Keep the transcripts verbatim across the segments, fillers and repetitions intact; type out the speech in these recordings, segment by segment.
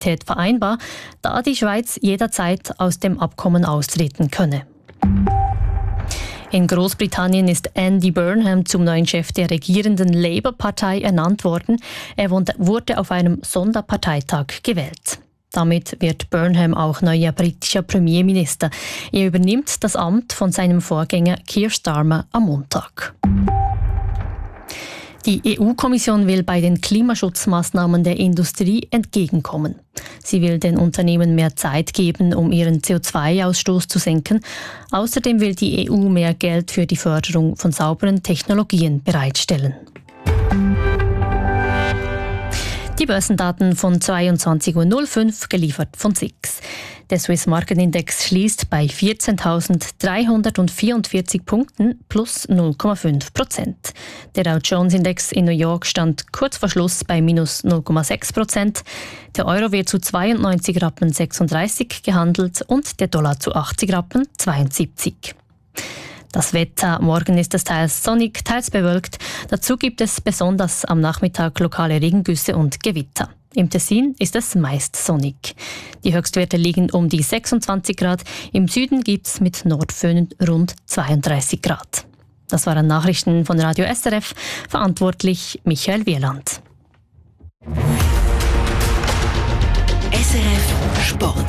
Neutralität vereinbar, da die Schweiz jederzeit aus dem Abkommen austreten könne. In Großbritannien ist Andy Burnham zum neuen Chef der regierenden Labour-Partei ernannt worden. Er wurde auf einem Sonderparteitag gewählt. Damit wird Burnham auch neuer britischer Premierminister. Er übernimmt das Amt von seinem Vorgänger Keir Starmer am Montag. Die E U-Kommission will bei den Klimaschutzmaßnahmen der Industrie entgegenkommen. Sie will den Unternehmen mehr Zeit geben, um ihren C O zwei Ausstoß zu senken. Außerdem will die E U mehr Geld für die Förderung von sauberen Technologien bereitstellen. Die Börsendaten von zweiundzwanzig Uhr null fünf, geliefert von S I X. Der Swiss Market Index schließt bei vierzehntausenddreihundertvierundvierzig Punkten plus null Komma fünf Prozent. Der Dow Jones Index in New York stand kurz vor Schluss bei minus null Komma sechs Prozent. Der Euro wird zu zweiundneunzig Rappen sechsunddreißig gehandelt und der Dollar zu achtzig Rappen zweiundsiebzig. Das Wetter: Morgen ist es teils sonnig, teils bewölkt. Dazu gibt es besonders am Nachmittag lokale Regengüsse und Gewitter. Im Tessin ist es meist sonnig. Die Höchstwerte liegen um die sechsundzwanzig Grad. Im Süden gibt es mit Nordföhn rund zweiunddreißig Grad. Das waren Nachrichten von Radio S R F. Verantwortlich Michael Wieland. S R F Sport.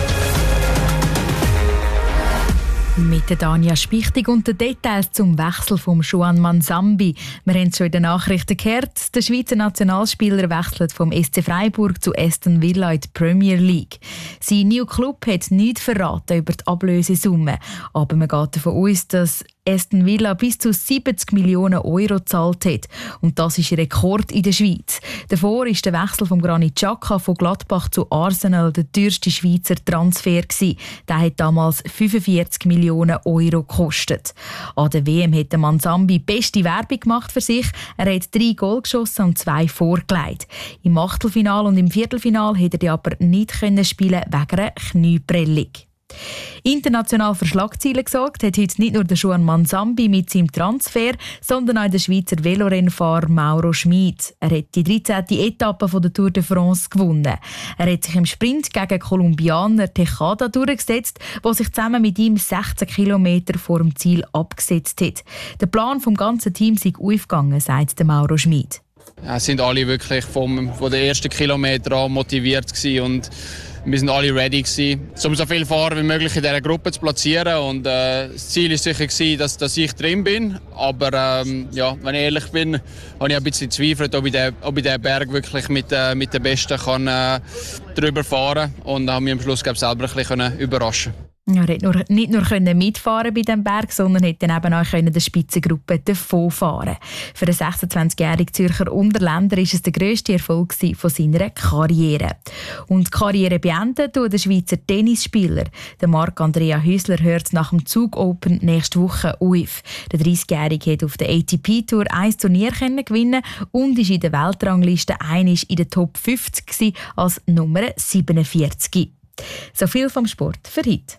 Mit der Dania Spichtig und den Details zum Wechsel von Juan Manzambi. Wir haben es schon in den Nachrichten gehört. Der Schweizer Nationalspieler wechselt vom S C Freiburg zu Aston Villa in die Premier League. Sein neuer Club hat nichts verraten über die Ablösesumme. Aber man geht davon aus, dass Aston Villa bis zu siebzig Millionen Euro gezahlt hat. Und das ist ein Rekord in der Schweiz. Davor war der Wechsel von Granit Xhaka von Gladbach zu Arsenal der teuerste Schweizer Transfer gewesen. Der hat damals fünfundvierzig Millionen Euro gekostet. An der W M hat der Manzambi beste Werbung gemacht für sich. Er hat drei Goal geschossen und zwei vorgelegt. Im Achtelfinal und im Viertelfinal hätte er aber nicht spielen können wegen einer Knieprellung. International für Schlagzeilen gesorgt hat heute nicht nur der Juan Manzambi mit seinem Transfer, sondern auch der Schweizer Velorennfahrer Mauro Schmid. Er hat die dreizehnte Etappe von der Tour de France gewonnen. Er hat sich im Sprint gegen Kolumbianer Tejada durchgesetzt, der sich zusammen mit ihm sechzehn Kilometer vor dem Ziel abgesetzt hat. Der Plan vom ganzen Team sei aufgegangen, sagt der Mauro Schmid. Ja, sind alle wirklich vom, von den ersten Kilometern an motiviert gewesen und wir sind alle ready gewesen, um so viele Fahrer wie möglich in dieser Gruppe zu platzieren. Und, äh, das Ziel war sicher gewesen, dass, dass ich drin bin. Aber ähm, ja, wenn ich ehrlich bin, habe ich ein bisschen gezweifelt, ob ich den, ob ich den Berg wirklich mit, äh, mit den Besten kann, äh, drüber fahren kann. Und habe mich am Schluss, glaube ich, selber ein bisschen überraschen können. Er konnte nicht nur mitfahren bei diesem Berg, sondern konnte dann eben auch der Spitzengruppe davonfahren. Für den sechsundzwanzigjährigen Zürcher Unterländer war es der grösste Erfolg von seiner Karriere. Und die Karriere beenden tut der Schweizer Tennisspieler. Der Marc-Andrea Hüsler hört nach dem Zug Open nächste Woche auf. Der dreißigjährige hat auf der A T P-Tour ein Turnier gewinnen und ist in der Weltrangliste einig in der Top fünfzig als Nummer siebenundvierzig. So viel vom Sport für heute.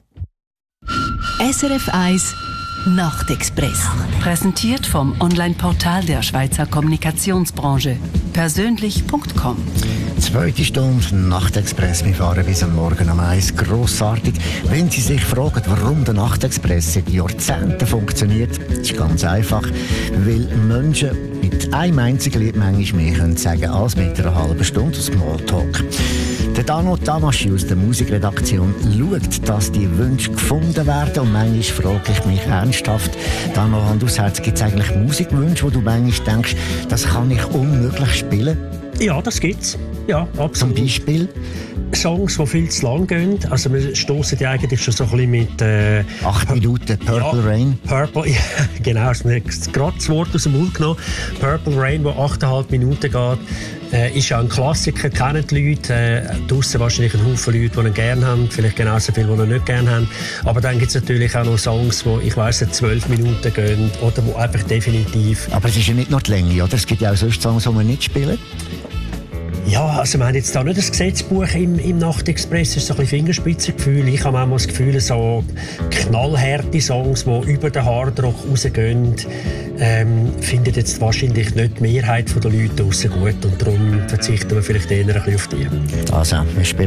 S R F eins Nachtexpress. Präsentiert vom Online-Portal der Schweizer Kommunikationsbranche. Persönlich Punkt com. Zweite Stunde Nachtexpress. Wir fahren bis am Morgen um eins. Grossartig. Wenn Sie sich fragen, warum der Nachtexpress seit Jahrzehnten funktioniert, ist ganz einfach. Weil Menschen mit einem einzigen Lied manchmal mehr können sagen als mit einer halben Stunde Smalltalk. Der Dano Tamaschi aus der Musikredaktion schaut, dass die Wünsche gefunden werden. Und manchmal frage ich mich ernsthaft, Dano, Hand aufs Herz, gibt es eigentlich Musikwünsche, wo du manchmal denkst, das kann ich unmöglich spielen? Ja, das gibt's. Ja, absolut. Zum Beispiel? Songs, die viel zu lang gehen. Also wir stossen ja eigentlich schon so ein bisschen mit... Äh, Acht Minuten Purple ja, Rain. Purple, ja, genau. Also mir hat gerade das Wort aus dem Mund genommen. Purple Rain, wo achteinhalb Minuten geht, äh, ist ja ein Klassiker, kennen die Leute. Äh, draussen wahrscheinlich ein Haufen Leute, die ihn gerne haben. Vielleicht genauso viele, die ihn nicht gerne haben. Aber dann gibt es natürlich auch noch Songs, die, ich weiss, zwölf Minuten gehen oder die einfach definitiv... Aber es ist ja nicht nur die Länge, oder? Es gibt ja auch sonst Songs, die man nicht spielen. Ja, also wir haben jetzt da nicht das Gesetzbuch im, im Nachtexpress, das ist so ein bisschen Fingerspitzengefühl. Ich habe manchmal das Gefühl, so knallharte Songs, die über den Hardrock rausgehen, ähm, findet jetzt wahrscheinlich nicht die Mehrheit der Leute draussen gut und darum verzichten wir vielleicht eher ein bisschen auf die. Also, wir spielen